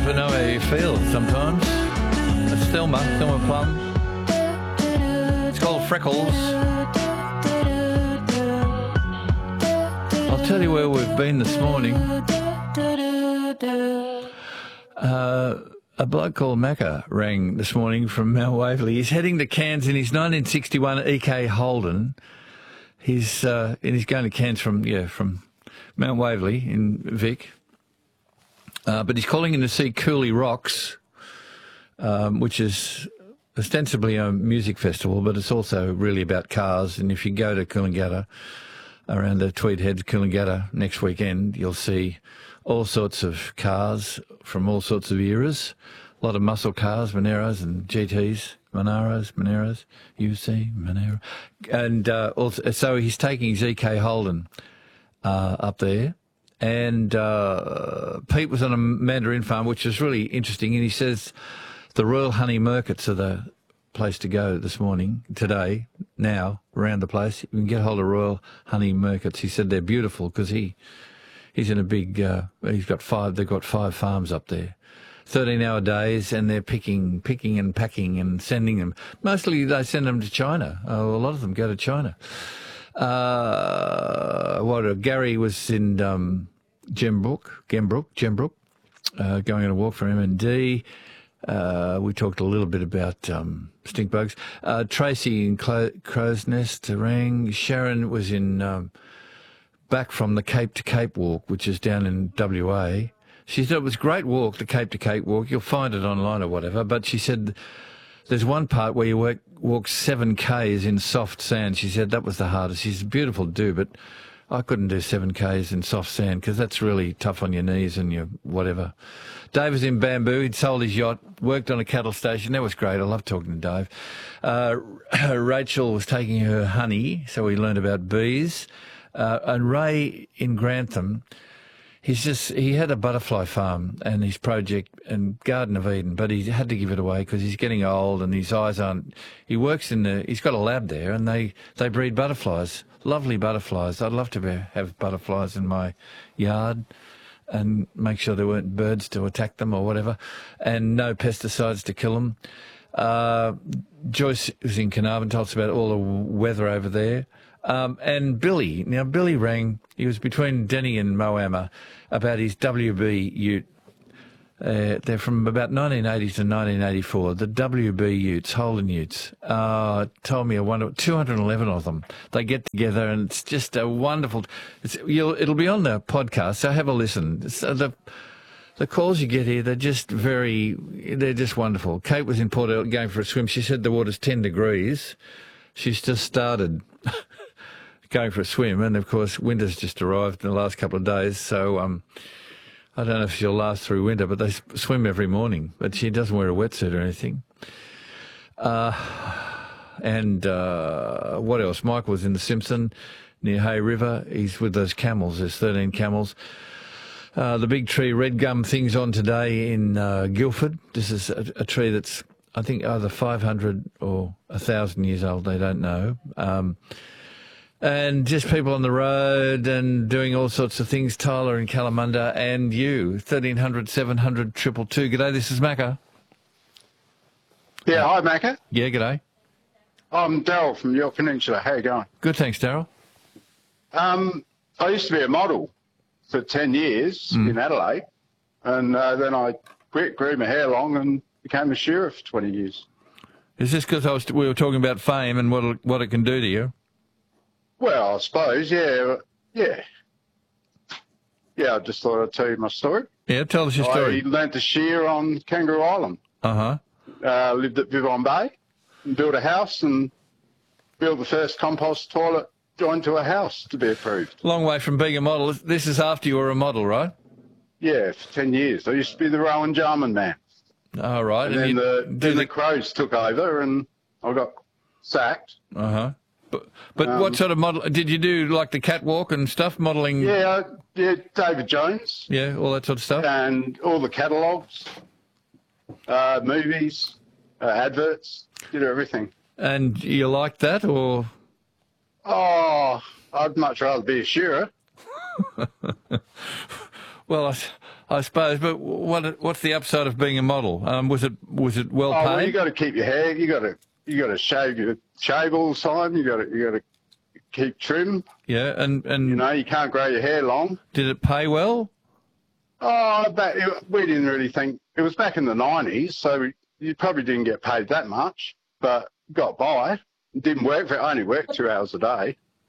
to know how you feel sometimes. It's Thelma Plum. It's called Freckles. I'll tell you where we've been this morning. A bloke called Macca rang this morning from Mount Waverley. He's heading to Cairns in his 1961 EK Holden. He's going to Cairns from Mount Waverley in Vic. But he's calling in to see Cooley Rocks, which is ostensibly a music festival, but it's also really about cars. And if you go to Coolangatta, around the Tweed Heads, Coolangatta next weekend, you'll see all sorts of cars from all sorts of eras. A lot of muscle cars, Moneros and GTs, Moneros, UC, Monero. And also, so he's taking his EK Holden up there. And Pete was on a mandarin farm, which is really interesting. And he says the Royal Honey Markets are the place to go today, now, around the place. You can get hold of Royal Honey Markets. He said they're beautiful because he's in a big, they've got five farms up there. 13-hour days, and they're picking and packing and sending them. Mostly they send them to China. A lot of them go to China. Gary was in Gembrook, going on a walk for M&D. We talked a little bit about stink bugs. Tracy in Crow's Nest rang. Sharon was in back from the Cape to Cape walk, which is down in WA. She said it was a great walk, the Cape to Cape walk. You'll find it online or whatever. But she said there's one part where you walk 7 Ks in soft sand. She said that was the hardest. She's beautiful to do, but I couldn't do 7 Ks in soft sand because that's really tough on your knees and your whatever. Dave was in Bamboo. He'd sold his yacht, worked on a cattle station. That was great. I love talking to Dave. Rachel was taking her honey, so we learned about bees. And Ray in Grantham, he had a butterfly farm and his project and Garden of Eden, but he had to give it away because he's getting old and his eyes aren't. He's got a lab there and they breed butterflies, lovely butterflies. I'd love to have butterflies in my yard and make sure there weren't birds to attack them or whatever, and no pesticides to kill them. Joyce was in Carnarvon, told us about all the weather over there. And Billy rang. He was between Denny and Moama about his WB ute. They're from about 1980 to 1984. The WB utes, Holden utes. Told me 211 of them. They get together and it's just a wonderful. It'll be on the podcast, so have a listen. So the calls you get here, they're just wonderful. Kate was in Port Elliot going for a swim. She said the water's 10 degrees. She's just started going for a swim, and of course winter's just arrived in the last couple of days, so I don't know if she'll last through winter, but they swim every morning, but she doesn't wear a wetsuit or anything. And what else? Michael was in the Simpson near Hay River. He's with those camels. There's 13 camels. The big tree red gum thing's on today in Guildford. This is a tree that's, I think, either 500 or 1,000 years old. They don't know. And just people on the road and doing all sorts of things. Tyler in Kalamunda and you, 1300 700 222. G'day, this is Macca. Yeah, hi, Macca. Yeah, g'day. I'm Daryl from York Peninsula. How you going? Good, thanks, Daryl. I used to be a model for 10 years in Adelaide, and then I grew my hair long and became a shearer for 20 years. Is this because we were talking about fame and what it can do to you? Well, I suppose, yeah. I just thought I'd tell you my story. Yeah, tell us your story. I learnt to shear on Kangaroo Island. Lived at Vivon Bay and built a house and built the first compost toilet joined to a house to be approved. Long way from being a model. This is after you were a model, right? Yeah, for 10 years. I used to be the Rowan Jarman man. Oh, right. And then the Crows took over and I got sacked. But what sort of model did you do? Like the catwalk and stuff, modelling? Yeah, David Jones. Yeah, all that sort of stuff. And all the catalogues, movies, adverts, did everything. And you liked that, or? Oh, I'd much rather be a shearer. Well, I suppose. But what's the upside of being a model? Was it well paid? Well, you got to keep your hair. You got to shave all the time. You got to keep trim. Yeah, and you can't grow your hair long. Did it pay well? Oh, we didn't really think. It was back in the 90s, so you probably didn't get paid that much, but got by. It didn't work. I only worked 2 hours a day.